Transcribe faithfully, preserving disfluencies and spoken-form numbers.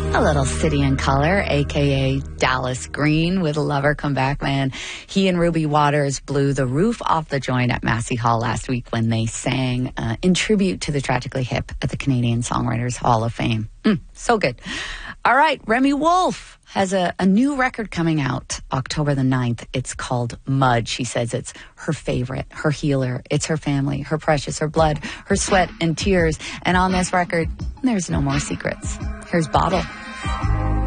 A little City in Color, a k a. Dallas Green with Lover Come Back Man. He and Ruby Waters blew the roof off the joint at Massey Hall last week when they sang uh, in tribute to the Tragically Hip at the Canadian Songwriters Hall of Fame. Mm, so good. All right, Remy Wolf has a, a new record coming out October the ninth. It's called Mud. She says it's her favorite, her healer. It's her family, her precious, her blood, her sweat and tears. And on this record, there's no more secrets. Here's Bottle.